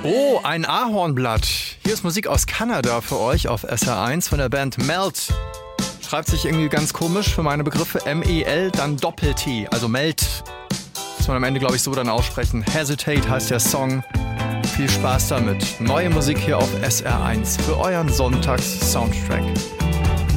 Oh, ein Ahornblatt. Hier ist Musik aus Kanada für euch auf SR1 von der Band Melt. Schreibt sich irgendwie ganz komisch für meine Begriffe. M-E-L, dann Doppel-T, also Melt. Muss man am Ende, glaube ich, so dann aussprechen. Hesitate heißt der Song. Viel Spaß damit. Neue Musik hier auf SR1 für euren Sonntags-Soundtrack.